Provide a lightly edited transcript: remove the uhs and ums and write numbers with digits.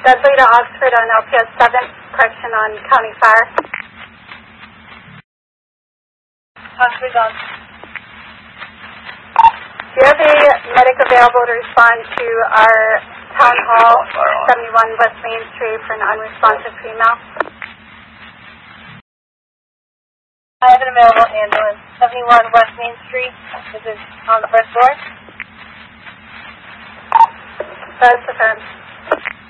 Dudley to Oxford on LPS 7, correction on County Fire. Oxford on. Do you have a medic available to respond to our Town Hall 71 West Main Street for an unresponsive female? I have an available ambulance. 71 West Main Street. This is on the first floor. That's affirmed.